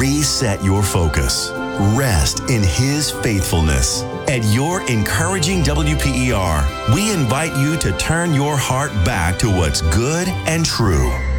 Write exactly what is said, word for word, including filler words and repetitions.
Reset your focus. Rest in His faithfulness. At your encouraging W P E R, we invite you to turn your heart back to what's good and true.